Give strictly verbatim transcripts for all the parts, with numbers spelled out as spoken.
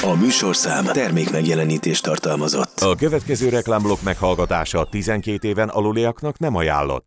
A műsorszám termék megjelenítést tartalmazott. A következő reklámblokk meghallgatása tizenkét éven aluliaknak nem ajánlott.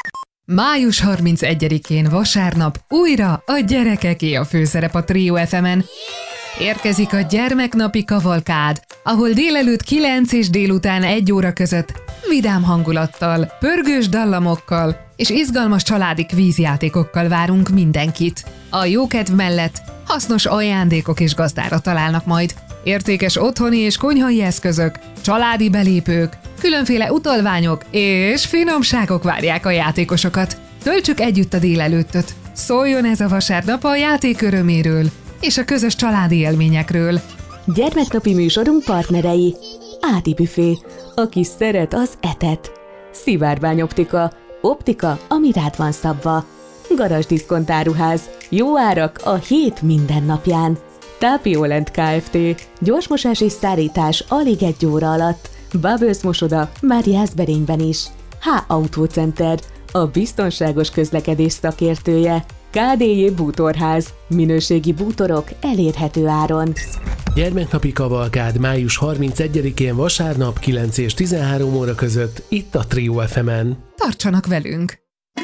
május harmincegyedikén vasárnap újra a gyerekeké a főszerep a Trio ef emen. Érkezik a gyermeknapi kavalkád, ahol délelőtt kilenc és délután egy óra között vidám hangulattal, pörgős dallamokkal és izgalmas családi kvízjátékokkal várunk mindenkit. A jókedv mellett hasznos ajándékok is gazdára találnak majd. Értékes otthoni és konyhai eszközök, családi belépők, különféle utalványok és finomságok várják a játékosokat. Töltsük együtt a délelőttöt. Szóljon ez a vasárnap a játék öröméről és a közös családi élményekről. Gyermeknapi műsorunk partnerei: Ádi Büfé, aki szeret, az etet. Szivárvány Optika, optika, ami rád van szabva. Garázs Diszkont Áruház, jó árak a hét minden napján. Tápiolent Kft. Gyorsmosás és szárítás alig egy óra alatt. Bubbles mosoda már Jászberényben is. H. Autócenter, a biztonságos közlekedés szakértője. ká dé jé Bútorház, minőségi bútorok elérhető áron. Gyermeknapi kavalkád május harmincegyedikén vasárnap kilenc és tizenhárom óra között itt a Trio ef emen. Tartsanak velünk!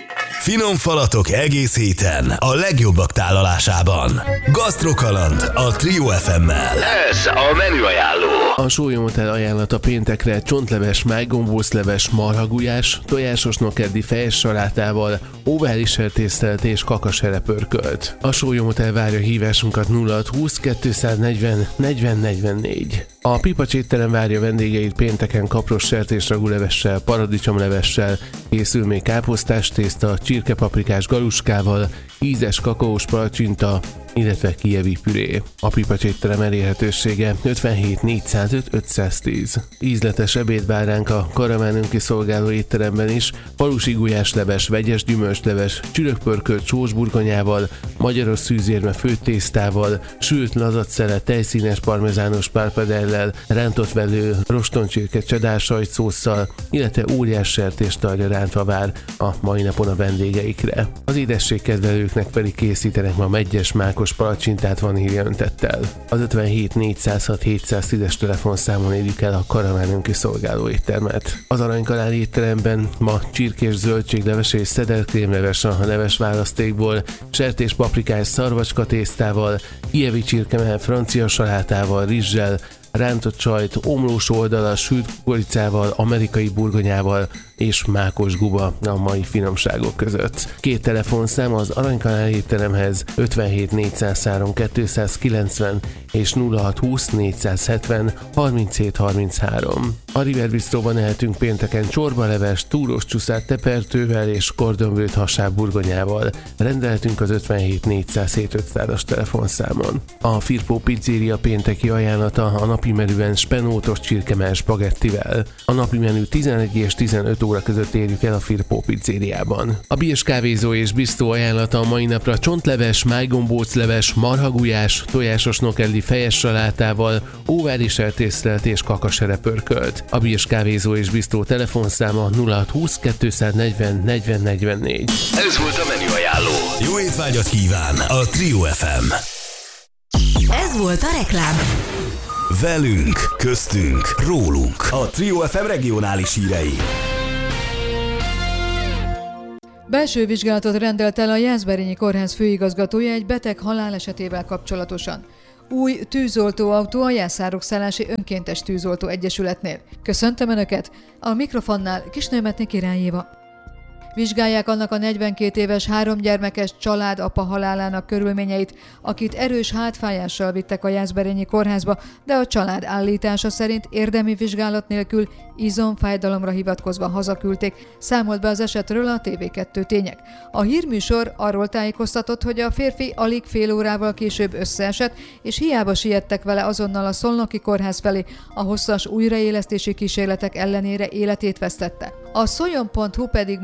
Finom falatok egész héten a legjobbak tálalásában. Gasztrokaland a Trio ef emmel. Ez a menüajánló. A Sólyom Hotel ajánlata péntekre: csontleves, májgombócleves, marhagulyás, tojásos nokedli fejes salátával, óvári sertésztelt és kakasere pörkölt. A Sólyom Hotel várja hívásunkat nulla hat húsz kétszáznegyven negyven negyvennégy. A Pipacs étterem várja vendégeit pénteken kapros sertésragulevessel, paradicsomlevessel, készül még káposztás tészta, csirkepaprikás galuskával, ízes kakaós palacsinta, illetve kijevi püré. A Pipacs étterem elérhetősége ötvenhét négyszázöt ötszáztíz. Ízletes ebéd vár ránk a Karamánön kiszolgáló étteremben is: falusi gulyásleves, vegyes gyümölcsleves, csürökpörkölt sósburgonyával, magyaros szűzérme főtt tésztával, sült lazacele tejszínes parmezános párpadellel, rántott velő rostoncsirke cheddar sajtszósszal, illetve óriás sertéstarja rántva vár a mai napon a vendégeikre. Az édességkedvelőknek pedig készítenek ma meggyes mákos palacsintát vanília öntettel. Az ötvenhét négyszázhat hétszáztízes telefonszámon érjük el a Karamánön kiszolgáló éttermet. Az Aranykanál étteremben ma csirkés zöldségleves és szederkrémleves a leves választékból, sertés paprikás szarvacska tésztával, kijevi csirkemell francia salátával, rizssel, rántott sajt, omlós oldala, sült kukoricával, amerikai burgonyával és mákos guba a mai finomságok között. Két telefonszám az Aranykanál étteremhez: ötvenhét négyszázhárom kétszázkilencven és nulla hat húsz négyszázhetven harminchét harminchárom. A River Bistróban ehetünk pénteken csorbaleves, túrós csúszát tepertővel és kordonvőt hasáb burgonyával. Rendelhetünk az ötvenhét négyszázhét ötszázas telefonszámon. A Firpó Pizzeria pénteki ajánlata a napi menüben spenótos csirkemell spagettivel. A napi menü tizenegy és tizenöt óra között érjük el a Firpó Pizzériában. A Birs kávézó és bisztró ajánlata a mai napra: csontleves, májgombócleves, marhagulyás, tojásos nokedli fejes salátával, óvári sertésztelt és kakasere pörkölt. A Birs kávézó és bisztró telefonszáma nulla hat húsz kétszáznegyven negyven negyvennégy. Ez volt a menüajánló. Jó étvágyat kíván a Trio ef em. Ez volt a reklám. Velünk, köztünk, rólunk. A Trio ef em regionális hírei. Belső vizsgálatot rendelt el a Jászberényi Kórház főigazgatója egy beteg halálesetével kapcsolatosan. Új tűzoltóautó a Jászárok-Szalási Önkéntes Tűzoltó Egyesületnél. Köszöntöm Önöket! A mikrofonnál Kisnőmetné Király Éva. Vizsgálják annak a negyvenkét éves háromgyermekes család apa halálának körülményeit, akit erős hátfájással vittek a Jászberényi Kórházba, de a család állítása szerint érdemi vizsgálat nélkül izomfájdalomra hivatkozva hazaküldték, számolt be az esetről a té vé kettő Tények. A hírműsor arról tájékoztatott, hogy a férfi alig fél órával később összeesett, és hiába siettek vele azonnal a Szolnoki Kórház felé, a hosszas újraélesztési kísérletek ellenére életét vesztette. A szoljon pont hu pedig most arról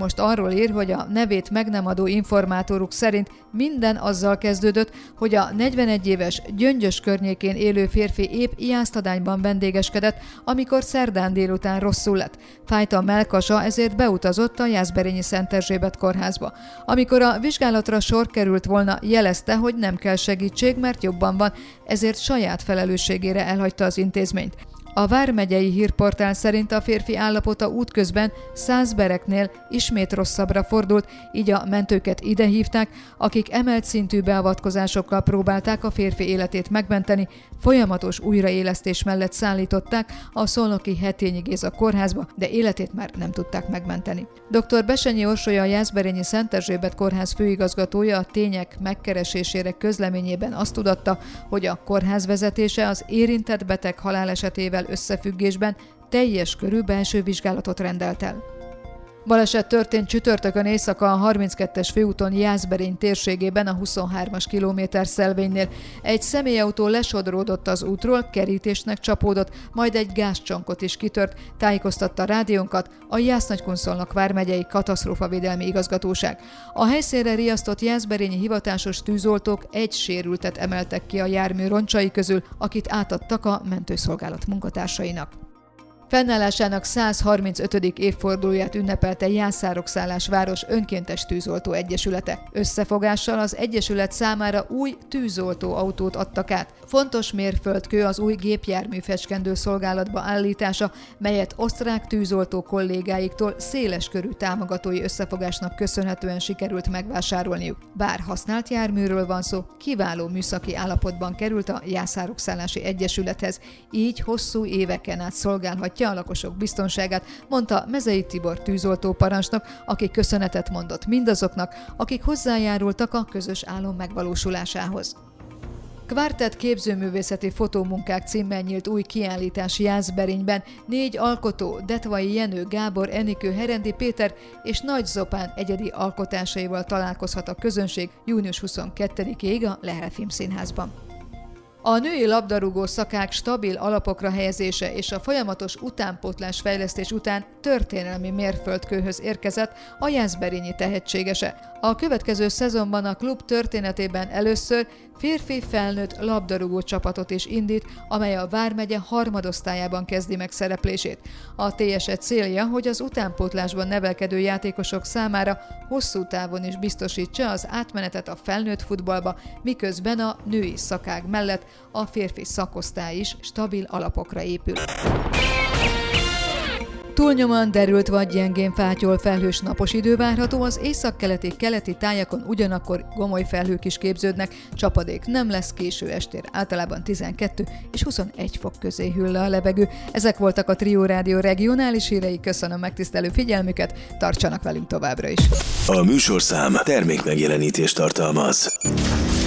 arról ír, hogy a nevét meg nem adó informátoruk szerint minden azzal kezdődött, hogy a negyvenegy éves Gyöngyös környékén élő férfi épp Jásztadányban vendégeskedett, amikor szerdán délután rosszul lett. Fájt a mellkasa, ezért beutazott a Jászberényi Szent Erzsébet kórházba. Amikor a vizsgálatra sor került volna, jelezte, hogy nem kell segítség, mert jobban van, ezért saját felelősségére elhagyta az intézményt. A vármegyei hírportál szerint a férfi állapota útközben Szászbereknél ismét rosszabbra fordult, így a mentőket ide hívták, akik emelt szintű beavatkozásokkal próbálták a férfi életét megmenteni, folyamatos újraélesztés mellett szállították a szolnoki Hetényi Géza kórházba, de életét már nem tudták megmenteni. doktor Besenyi Orsolya, a Jászberényi Szent Erzsébet kórház főigazgatója a tények megkeresésére közleményében azt tudatta, hogy a kórház vezetése az érintett beteg halálesetével összefüggésben teljes körű belső vizsgálatot rendelt el. Baleset történt csütörtökön éjszaka a harminckettes főúton Jászberény térségében a huszonhármas kilométer szelvénynél. Egy személyautó lesodródott az útról, kerítésnek csapódott, majd egy gázcsonkot is kitört, tájékoztatta a rádiónkat a Jász-Nagykunszolnok vármegyei katasztrófavédelmi igazgatóság. A helyszínre riasztott jászberényi hivatásos tűzoltók egy sérültet emeltek ki a jármű roncsai közül, akit átadtak a mentőszolgálat munkatársainak. Fennállásának száz harmincötödik évfordulóját ünnepelte Jászárokszállás város önkéntes tűzoltó egyesülete. Összefogással az egyesület számára új tűzoltóautót adtak át. Fontos mérföldkő az új gépjármű fecskendő szolgálatba állítása, melyet osztrák tűzoltó kollégáiktól széleskörű támogatói összefogásnak köszönhetően sikerült megvásárolniuk. Bár használt járműről van szó, kiváló műszaki állapotban került a Jászárokszállási Egyesülethez, így hosszú éveken át szolgálhatja a lakosok biztonságát, mondta Mezei Tibor tűzoltó parancsnok, aki köszönetet mondott mindazoknak, akik hozzájárultak a közös álom megvalósulásához. Kvartett képzőművészeti fotómunkák címmel nyílt új kiállítás Jászberényben. Négy alkotó, Detvai Jenő, Gábor Enikő, Herendi Péter és Nagy Zopán egyedi alkotásaival találkozhat a közönség június huszonkettedikéig a Lehel Filmszínházban. A női labdarúgó szakák stabil alapokra helyezése és a folyamatos utánpótlás fejlesztés után történelmi mérföldkőhöz érkezett a jászberényi tehetségese. A következő szezonban a klub történetében először férfi felnőtt labdarúgó csapatot is indít, amely a vármegye harmadosztályában kezdi meg szereplését. A té es e célja, hogy az utánpótlásban nevelkedő játékosok számára hosszú távon is biztosítsa az átmenetet a felnőtt futballba, miközben a női szakág mellett a férfi szakosztály is stabil alapokra épül. Túlnyomóan derült vagy gyengén fátyol, felhős napos idő várható, az északkeleti keleti tájakon ugyanakkor gomoly felhők is képződnek, csapadék nem lesz, késő estére általában tizenkettő és huszonegy fok közé hűl le a levegő. Ezek voltak a Trio Rádió regionális hírei, köszönöm megtisztelő figyelmüket, tartsanak velünk továbbra is. A műsorszám termék megjelenítést tartalmaz.